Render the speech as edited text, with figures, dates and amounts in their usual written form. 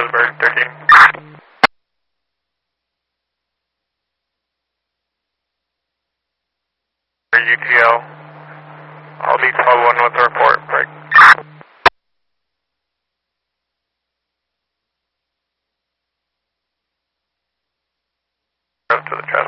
Roseburg 13. UTL. All these 12-1 with the report. Break. Up to the chest.